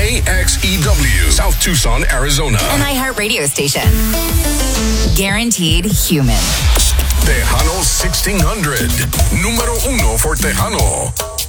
KXEW, South Tucson, Arizona. An iHeartRadio station. Guaranteed human. Tejano 1600. Número uno for Tejano.